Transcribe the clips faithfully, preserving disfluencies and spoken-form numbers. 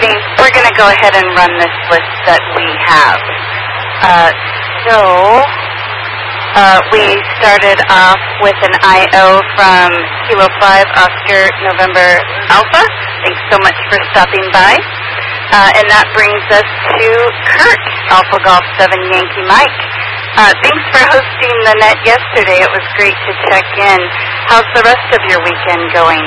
Alrighty, we're going to go ahead and run this list that we have. Uh, so, uh, we started off with an I O from Kilo five Oscar November Alpha. Thanks so much for stopping by. Uh, and that brings us to Kirk, Alpha Golf seven Yankee Mike. Uh, thanks for hosting the net yesterday. It was great to check in. How's the rest of your weekend going?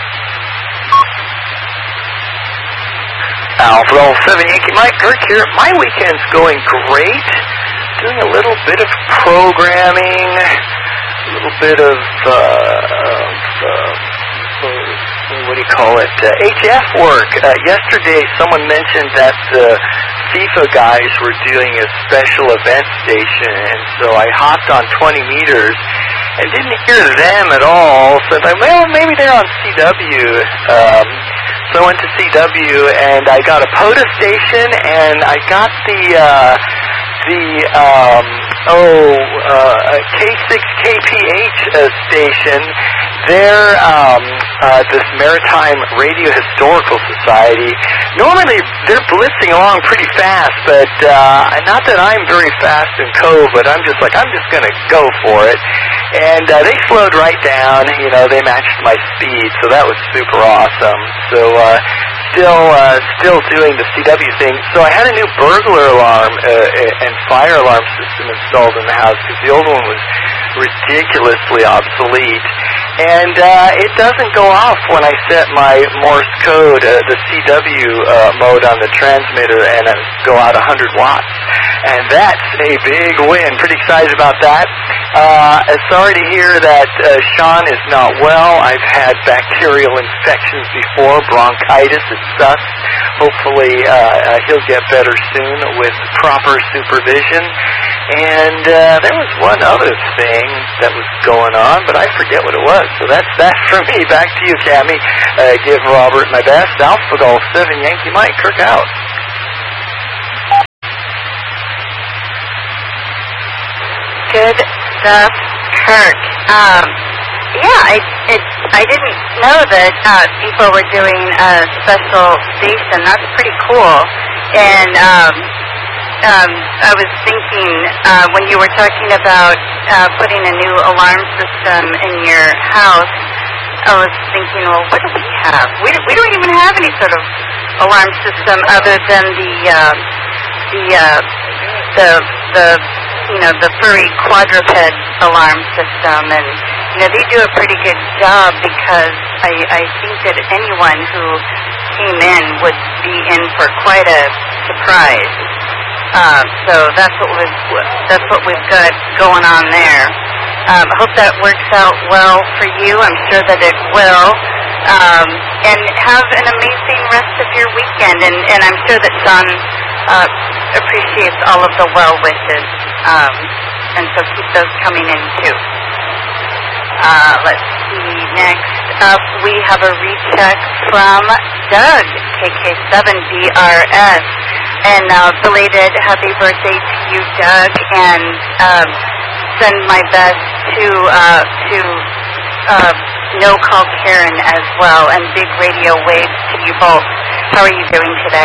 Alpha Golf seven Yankee Mike, Kirk here. My weekend's going great. Doing a little bit of programming, a little bit of, uh, of uh, what do you call it, uh, H F work. Uh, yesterday someone mentioned that the FIFA guys were doing a special event station, and so I hopped on twenty meters and didn't hear them at all. So I thought, well, maybe they're on C W. Um, so I went to C W, and I got a POTA station, and I got the, uh, the, um, oh, uh, K six K P H uh, station. They're, um, uh, this Maritime Radio Historical Society. Normally, they're blitzing along pretty fast, but, uh, not that I'm very fast in Cove, but I'm just like, I'm just gonna go for it. And, uh, they slowed right down, you know, they matched my speed, so that was super awesome. So, uh, still, uh, still doing the C W thing. So I had a new burglar alarm, uh, and fire alarm system installed in the house, because the old one was ridiculously obsolete. And uh, it doesn't go off when I set my Morse code, uh, the C W uh, mode on the transmitter, and uh, go out one hundred watts. And that's a big win. Pretty excited about that. Uh, sorry to hear that uh, Sean is not well. I've had bacterial infections before, bronchitis. It sucks. Hopefully uh, uh, he'll get better soon with proper supervision. And uh, there was one other thing that was going on, but I forget what it was. So that's that for me. Back to you, Cammie. Uh, give Robert my best. Alpha Golf seven Yankee Mike. Kirk out. Good stuff, Kirk. Um, yeah, I it, I didn't know that uh, people were doing a special station. That's pretty cool. And um, um, I was thinking uh, when you were talking about uh, putting a new alarm system in your house, I was thinking, well, what do we have? We we don't even have any sort of alarm system other than the uh, the uh, the the you know the furry quadruped alarm system, and you know they do a pretty good job, because I I think that anyone who came in would be in for quite a surprise. Uh, so that's what was that's what we've got going on there. Um, I hope that works out well for you. I'm sure that it will. Um, and have an amazing rest of your weekend. And, and I'm sure that Sean uh, appreciates all of the well wishes. Um, and so keep those coming in too. Uh, let's see. Next up, we have a recheck from Doug, K K seven B R S. And uh, belated happy birthday to you, Doug. And um, send my best to uh, to uh, No Call Karen as well, and big radio waves to you both. How are you doing today?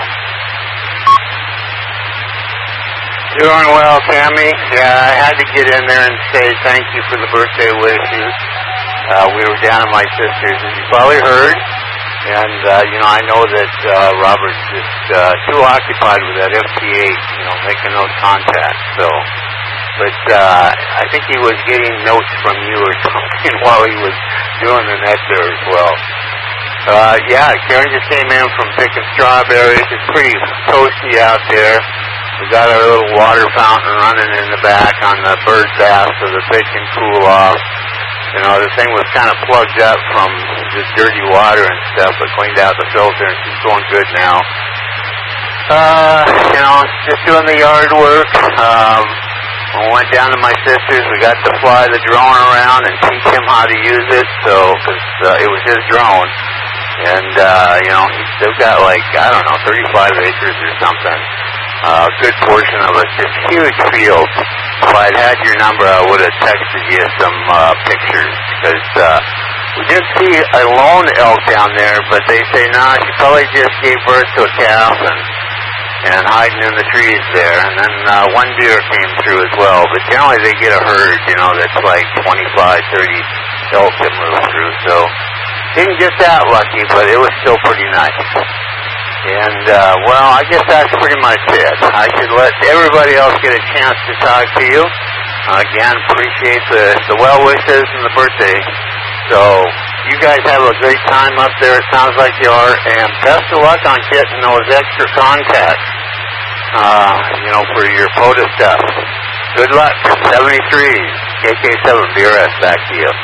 Doing well, Cammie. Yeah, I had to get in there and say thank you for the birthday wishes. Uh, we were down at my sister's, as you probably heard. And, uh, you know, I know that uh, Robert's just uh, too occupied with that F T eight, you know, making those contacts. So, but uh, I think he was getting notes from you or something while he was doing the net there as well. Uh, yeah, Karen just came in from picking strawberries. It's pretty toasty out there. We got our little water fountain running in the back on the bird bath so that they can cool off. You know, the thing was kind of plugged up from just dirty water and stuff, but cleaned out the filter, and she's going good now. Uh, you know, just doing the yard work. Um, we went down to my sister's. We got to fly the drone around and teach him how to use it, so, because uh, it was his drone. And, uh, you know, he's still got like, I don't know, thirty-five acres or something. A uh, good portion of it, just huge fields. If I'd had your number, I would have texted you some uh, pictures, because uh, we did see a lone elk down there, but they say, nah, she probably just gave birth to a calf and, and hiding in the trees there. And then uh, one deer came through as well. But generally they get a herd, you know, that's like twenty-five, thirty elk that move through. So didn't get that lucky, but it was still pretty nice. And, uh, well, I guess that's pretty much it. I should let everybody else get a chance to talk to you. Uh, again, appreciate the, the well wishes and the birthday. So you guys have a great time up there. It sounds like you are. And best of luck on getting those extra contacts, uh, you know, for your POTA stuff. Good luck. seventy-three, K K seven, B R S, back to you.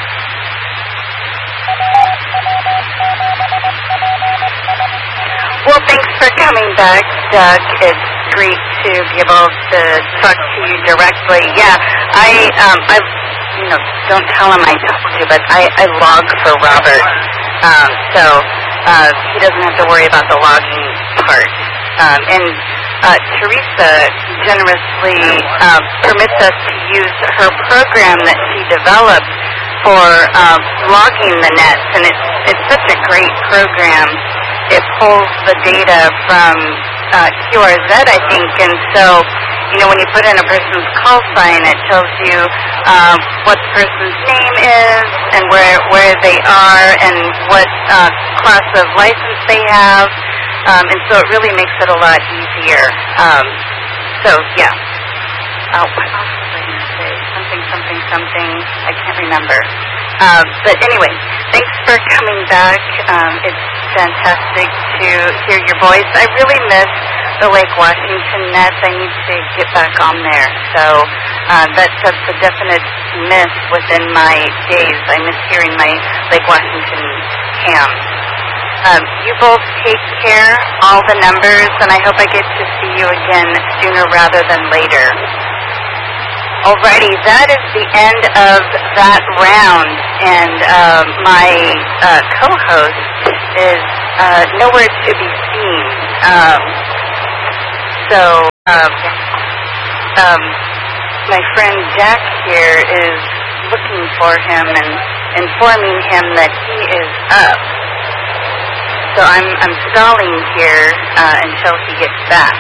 Well, thanks for coming back, Doug. It's great to be able to talk to you directly. Yeah, I, um, I, you know, don't tell him I talked to you, but I, I log for Robert, um, so uh, he doesn't have to worry about the logging part. Um, and uh, Teresa generously uh, permits us to use her program that she developed for uh, logging the nets, and it's it's such a great program. It pulls the data from uh, Q R Z, I think, and so, you know, when you put in a person's call sign, it tells you uh, what the person's name is and where where they are and what uh, class of license they have, um, and so it really makes it a lot easier. Um, so, yeah. Oh, what else was I going to say? Something, something, something. I can't remember. Uh, but anyway, thanks for coming back. Um, it's fantastic to hear your voice. I really miss the Lake Washington nets. I need to get back on there. So uh, that, that's a definite miss within my days. I miss hearing my Lake Washington ham. Um, you both take care, all the numbers, and I hope I get to see you again sooner rather than later. Alrighty, that is the end of that round, and uh, my uh, co-host is uh, nowhere to be seen. Um, so, um, um, my friend Jack here is looking for him and informing him that he is up. So I'm I'm stalling here uh, until he gets back.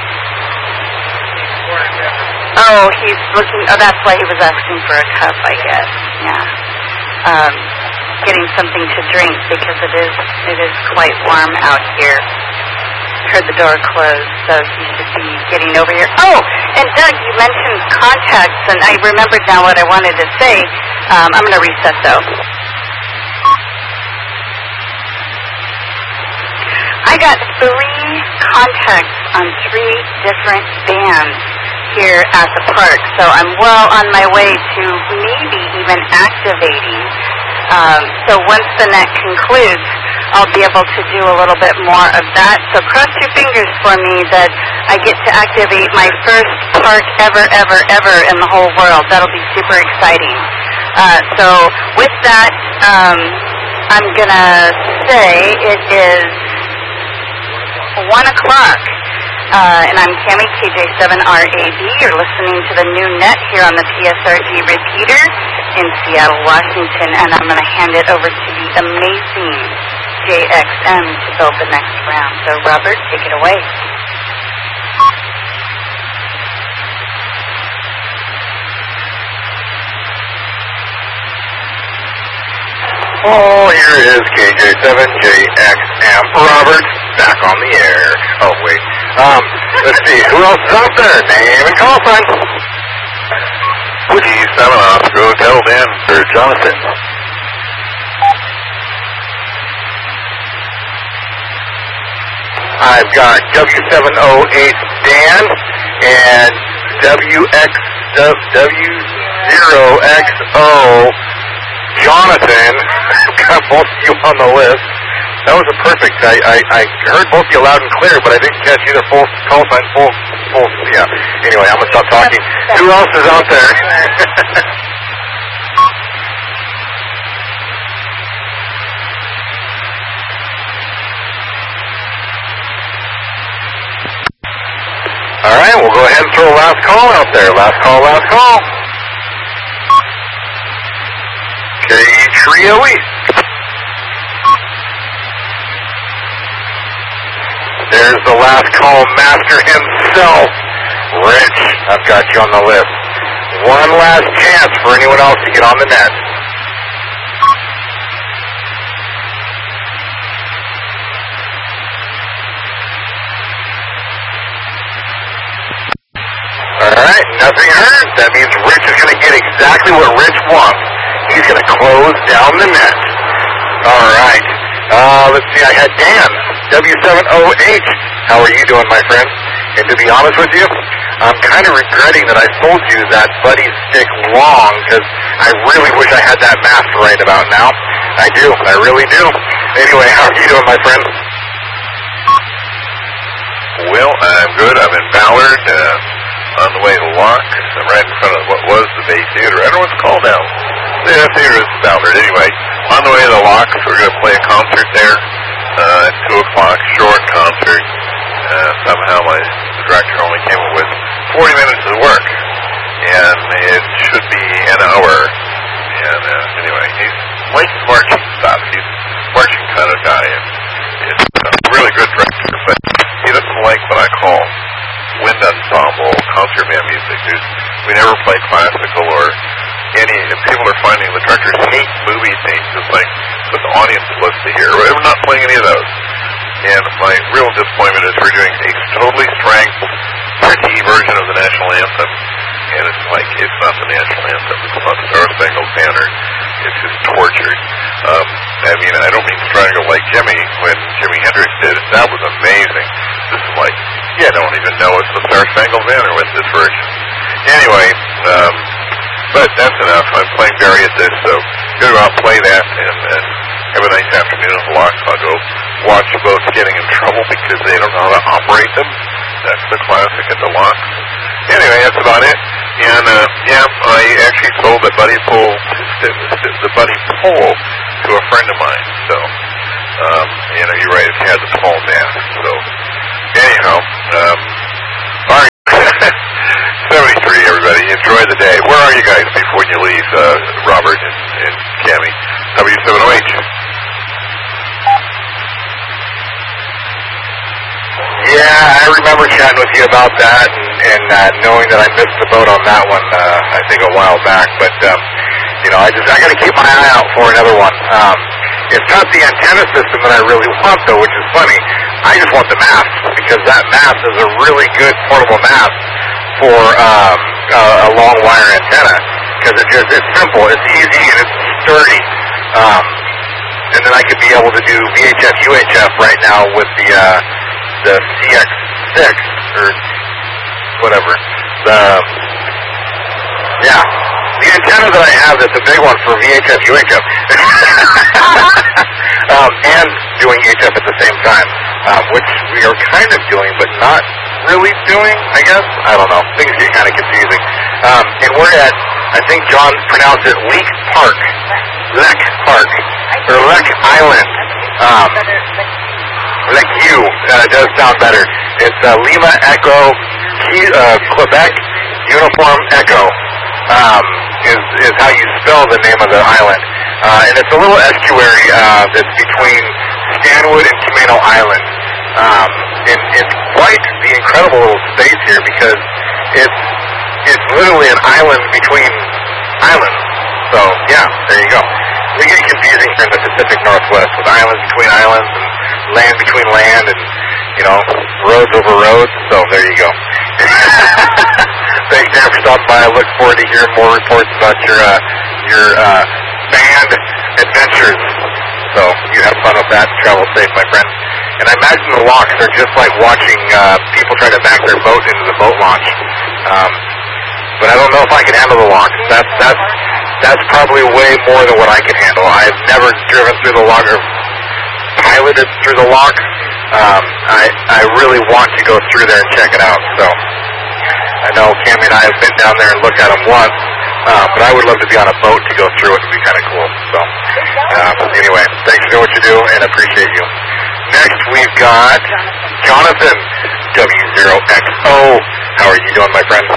Oh, he's looking. Oh, that's why he was asking for a cup, I guess. Yeah, um, getting something to drink because it is it is quite warm out here. Heard the door close, so he should be getting over here. Oh, and Doug, you mentioned contacts, and I remembered now what I wanted to say. Um, I'm going to reset though. I got three contacts on three different bands here at the park, so I'm well on my way to maybe even activating. Um, so once the net concludes, I'll be able to do a little bit more of that. So cross your fingers for me that I get to activate my first park ever, ever, ever in the whole world. That'll be super exciting. Uh, so with that, um, I'm going to say it is one o'clock. Uh, and I'm Cami, K J seven R A B. You're listening to the new net here on the P S R G repeater in Seattle, Washington, and I'm going to hand it over to the amazing J X M to build the next round. So, Robert, take it away. Oh, here is K J seven J X M. Robert, back on the air. Oh, wait. Um, let's see. Who else is out there? Name and call sign. Woody seven Oscar Hotel Dan for Jonathan. I've got W seven oh eight Dan and W X W zero X O Jonathan. I've got both of you on the list. That was a perfect. I, I, I heard both of you loud and clear, but I didn't catch either full call sign, full, full, yeah. Anyway, I'm going to stop talking. Who else is out there? All right, we'll go ahead and throw a last call out there. Last call, last call. Okay, Trio East. There's the last call master himself. Rich, I've got you on the list. One last chance for anyone else to get on the net. Alright, nothing heard. That means Rich is going to get exactly what Rich wants. He's going to close down the net. Alright, uh, let's see, I had Dan, W seven O H. How are you doing, my friend? And to be honest with you, I'm kind of regretting that I sold you that Buddy Stick Long, because I really wish I had that mask right about now. I do, I really do. Anyway, how are you doing, my friend? Well, I'm good. I'm in Ballard, uh, on the way to Locke, right in front of what was the Bay Theater. I don't know what it's called now. The theater is Ballard. Anyway, on the way to the Locke, we're going to play a concert there uh, at two o'clock, short concert. Uh, somehow my the director only came up with forty minutes of work, and it should be an hour. And uh, anyway, he's like marching stuff. He's marching kind of guy, and it's a really good director, but he doesn't like what I call wind ensemble concert band music. There's, we never play classical or any. People are finding the directors hate movie themes. It's like what the audience loves to hear. We're not playing any of those. And my real disappointment is we're doing a totally strangled, pretty version of the national anthem. And it's like, it's not the national anthem. It's not the Star Spangled Banner. It's just tortured. Um, I mean, I don't mean strangle like Jimmy when Jimi Hendrix did it. That was amazing. This is like, yeah, I don't even know it's the Star Spangled Banner with this version. Anyway, um, but that's enough. I'm playing Barry at this, so go out and play that and, and have a nice afternoon at the Locks. I'll go watch boats getting in trouble because they don't know how to operate them. That's the classic at the Locks. Anyway, that's about it. And, uh, yeah, I actually sold the buddy pole, the buddy pole to a friend of mine. So, um, you know, you're right, it has a tall mask. So, anyhow, um, all right. seventy-three, everybody. Enjoy the day. Where are you guys before you leave, uh, Robert and, and Cammie? W seven O H. Yeah, I remember chatting with you about that and, and uh, knowing that I missed the boat on that one, uh, I think a while back. But, um, you know, I just, I got to keep my eye out for another one. Um, it's not the antenna system that I really want, though, which is funny. I just want the mast, because that mast is a really good portable mast for um, a, a long wire antenna, because it just, it's simple, it's easy, and it's sturdy. Um, and then I could be able to do V H F, U H F right now with the, uh, the C X six, or whatever. The, yeah, the antenna that I have that's a big one for V H F, U H F. um, and doing H F at the same time, um, which we are kind of doing, but not really doing, I guess. I don't know. Things get kind of confusing. Um, and we're at, I think John pronounced it Leek Park. Lek Park. Or Lek Island. Um, Lek U. Uh, does sound better. It's uh, Lima Echo, Key, uh, Quebec, Uniform Echo. Um, is, is how you spell the name of the island. Uh, and it's a little estuary uh, that's between Stanwood and Camano Island. Um, and it's quite the incredible little space here, because it's it's literally an island between islands. So, yeah, there you go. We get confusing here in the Pacific Northwest with islands between islands and land between land and, you know, roads over roads. So, there you go. Thanks, Dan, for stopping by. I look forward to hearing more reports about your, uh, your uh, band adventures. So, you have fun with that. Travel safe, my friend. And I imagine the locks are just like watching uh, people try to back their boat into the boat launch. Um, but I don't know if I can handle the locks. That's that's that's probably way more than what I can handle. I've never driven through the lock or piloted through the lock. Um, I I really want to go through there and check it out. So I know Cammie and I have been down there and looked at them once. Uh, but I would love to be on a boat to go through it. It would be kind of cool. So uh, anyway, thanks for doing what you do, and appreciate you. Next, we've got Jonathan, W zero X O. How are you doing, my friend?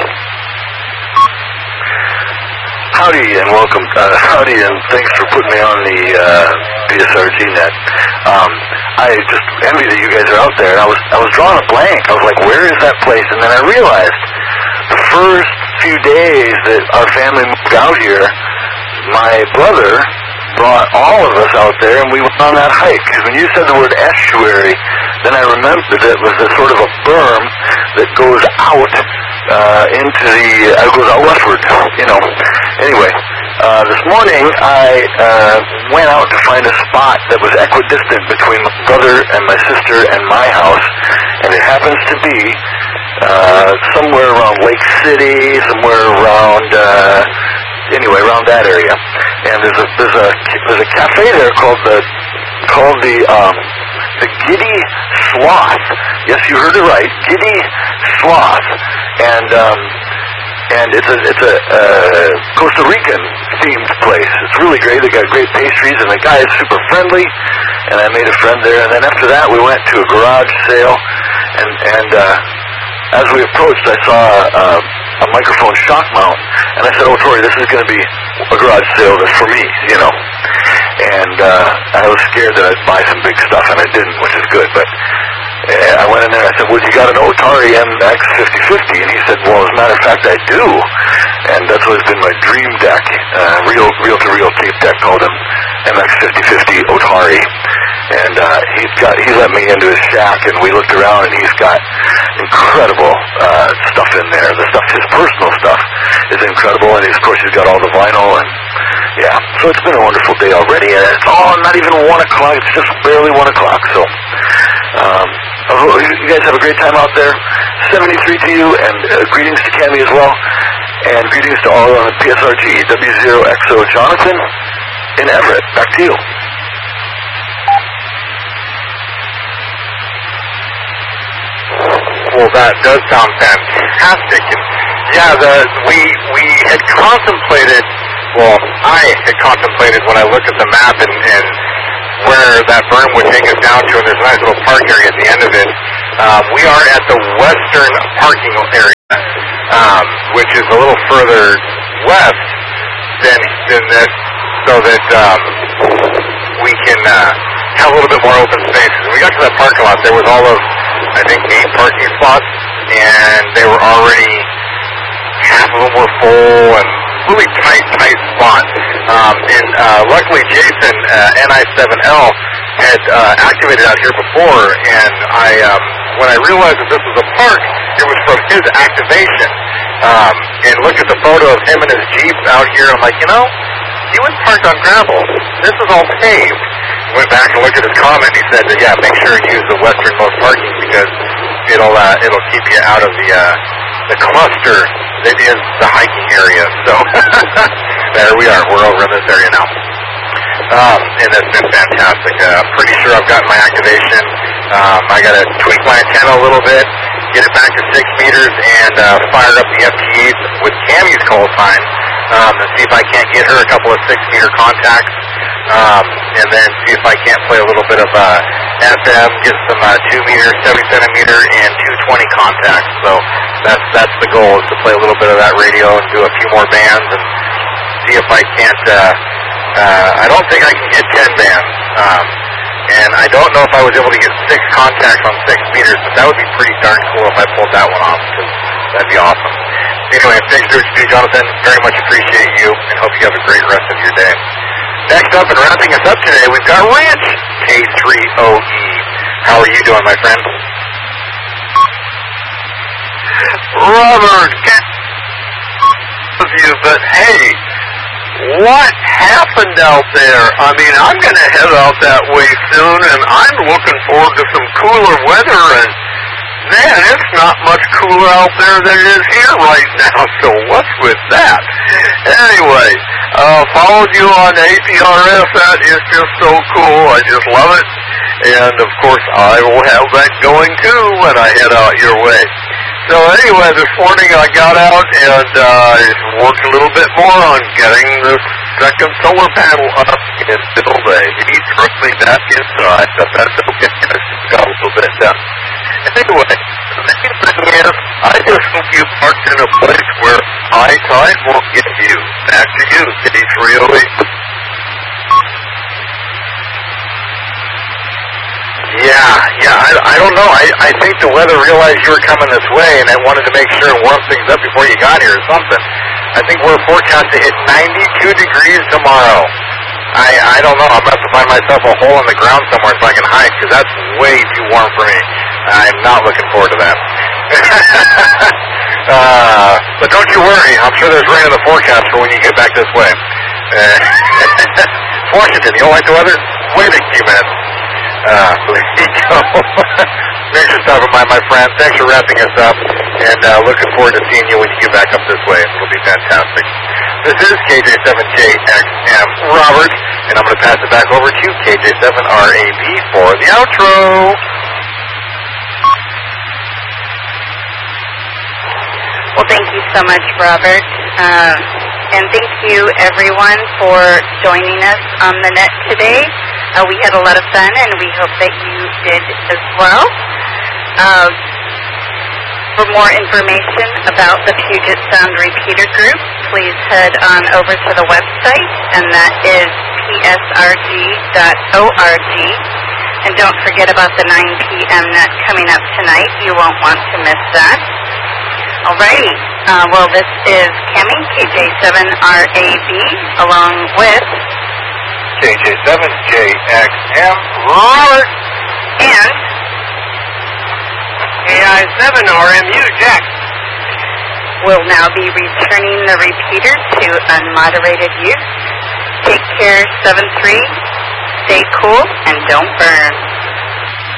Howdy, and welcome. Uh, howdy, and thanks for putting me on the uh, P S R G net. Um, I just envy that you guys are out there. I was I was drawing a blank. I was like, where is that place? And then I realized the first few days that our family moved out here, my brother brought all of us out there, and we went on that hike. Because when you said the word estuary, then I remembered that it was a sort of a berm that goes out uh, into the, uh, goes out westward, you know. Anyway, uh, this morning I uh, went out to find a spot that was equidistant between my brother and my sister and my house, and it happens to be uh, somewhere around Lake City, somewhere around... Uh, Anyway, around that area, and there's a there's a there's a cafe there called the called the um, the Giddy Sloth. Yes, you heard it right, Giddy Sloth, and um, and it's a it's a uh, Costa Rican themed place. It's really great. They got great pastries, and the guy is super friendly. And I made a friend there. And then after that, we went to a garage sale, and and uh, as we approached, I saw. Uh, a microphone shock mount, and I said, oh, Tori, this is going to be a garage sale that's for me, you know. And uh, I was scared that I'd buy some big stuff, and I didn't, which is good. But uh, I went in there, and I said, well, you got an Otari M X fifty fifty? And he said, well, as a matter of fact, I do. And that's always been my dream deck, uh, real, reel-to-reel tape deck called an M X fifty fifty Otari. And uh, he's got he let me into his shack, and we looked around, and he's got incredible uh, stuff in there. The stuff, his personal stuff, is incredible, and of course he's got all the vinyl, and yeah. So it's been a wonderful day already, and it's oh, not even one o'clock. It's just barely one o'clock. So um, you guys have a great time out there. seventy-three to you, and uh, greetings to Cammie as well, and greetings to all on the P S R G W zero X O Jonathan in Everett. Back to you. Well, that does sound fantastic. And yeah, the we we had contemplated. Well, I had contemplated when I looked at the map and, and where that berm would take us down to, and there's a nice little park area at the end of it. Um, we are at the western parking area, um, which is a little further west than than this, so that um, we can uh, have a little bit more open space. When we got to that parking lot, there was all of I think eight parking spots, and they were already, half of them were full, and really tight, tight spots. Um, and uh, luckily Jason, uh, N I seven L, had uh, activated out here before, and I, um, when I realized that this was a park, it was from his activation. Um, and looked at the photo of him and his Jeep out here, and I'm like, you know, he was parked on gravel. This is all paved. Went back and looked at his comment. He said that yeah, make sure you use the westernmost parking because it'll uh, it'll keep you out of the uh, the cluster that is the hiking area. So there we are. We're over in this area now, um, and it's been fantastic. Uh, I'm pretty sure I've gotten my activation. Um, I got to tweak my antenna a little bit, get it back to six meters, and uh, fire up the F T eight with Cammie's call sign, um, and see if I can't get her a couple of six meter contacts. Um, and then see if I can't play a little bit of uh, F M, get some uh, two meter, seventy centimeter, and two twenty contacts. So that's that's the goal, is to play a little bit of that radio and do a few more bands and see if I can't. Uh, uh, I don't think I can get ten bands, um, and I don't know if I was able to get six contacts on six meters, but that would be pretty darn cool if I pulled that one off, because that'd be awesome. Anyway, thanks for what you do, Jonathan. Very much appreciate you, and hope you have a great rest of your day. Next up and wrapping us up today, we've got Rich K three O E. How are you doing, my friend? Robert, get with you, but hey, what happened out there? I mean, I'm going to head out that way soon, and I'm looking forward to some cooler weather, and man, it's not much cooler out there than it is here right now, so what's with that? Anyway, uh, followed you on A P R S. That is just so cool. I just love it. And, of course, I will have that going, too, when I head out your way. So, anyway, this morning I got out and uh, worked a little bit more on getting the second solar panel up and build a heat roughly back inside, but that's okay. I just got a little bit done. Anyway, the main thing is, I just hope you parked in a place where high tide won't get you. Back to you, K three oh eight. Yeah, yeah, I, I don't know. I, I think the weather realized you were coming this way, and it wanted to make sure it warmed things up before you got here or something. I think we're forecast to hit ninety-two degrees tomorrow. I, I don't know. I'm about to find myself a hole in the ground somewhere so I can hide, because that's way too warm for me. I'm not looking forward to that. uh, but don't you worry. I'm sure there's rain in the forecast for when you get back this way. Uh, Washington, you don't like the weather? Wait a few minutes. Uh, there you go. Thanks for stopping by, my friend. Thanks for wrapping us up. And uh, looking forward to seeing you when you get back up this way. It'll be fantastic. This is K J seven J X M Robert, and I'm going to pass it back over to K J seven R A B for the outro. Well, thank you so much, Robert. Um, and thank you, everyone, for joining us on the net today. Uh, we had a lot of fun, and we hope that you did as well. Uh, for more information about the Puget Sound Repeater Group, please head on over to the website, and that is P S R G dot org. And don't forget about the nine p.m. net coming up tonight. You won't want to miss that. Alrighty. Uh, well, this is Cammie, K J seven R A B, along with K J seven J X M Robert and K I seven R M U Jack. We'll now be returning the repeater to unmoderated use. Take care, seven three. Stay cool and don't burn.